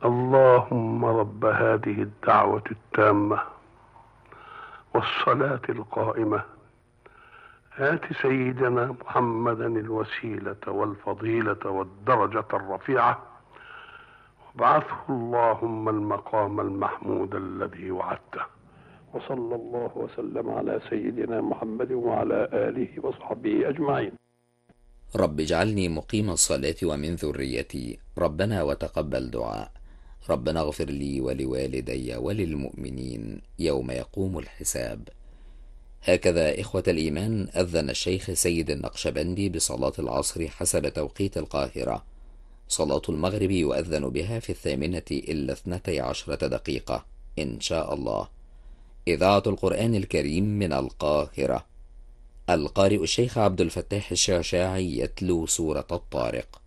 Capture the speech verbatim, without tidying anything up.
اللهم رب هذه الدعوة التامة والصلاة القائمة آت سيدنا محمدا الوسيلة والفضيلة والدرجة الرفيعة وابعثه اللهم المقام المحمود الذي وعدته. وصلى الله وسلم على سيدنا محمد وعلى آله وصحبه أجمعين. رب اجعلني مقيم الصلاة ومن ذريتي، ربنا وتقبل دعاء. ربنا اغفر لي ولوالدي وللمؤمنين يوم يقوم الحساب. هكذا إخوة الإيمان أذن الشيخ سيد النقشبندي بصلاة العصر حسب توقيت القاهرة. صلاة المغرب يؤذن بها في الثامنة إلا اثنتي عشرة دقيقة إن شاء الله. إذاعة القرآن الكريم من القاهرة. القارئ الشيخ عبد الفتاح الشعشاعي يتلو سورة الطارق.